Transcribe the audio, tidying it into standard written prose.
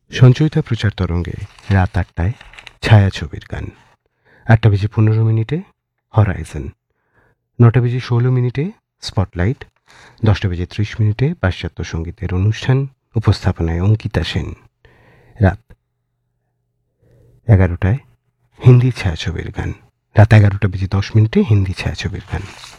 সঞ্চয়িতা প্রচার তরঙ্গে রাত 8টায় ছায়াছবির গান, 8:15 হরাইজন, 9:16 স্পটলাইট, 10:30 পাশ্চাত্য সঙ্গীতের অনুষ্ঠান, উপস্থাপনায় অঙ্কিতা সেন। রাত 11টায় হিন্দি ছায়াছবির গান, রাত 11:10 হিন্দি ছায়াছবির গান।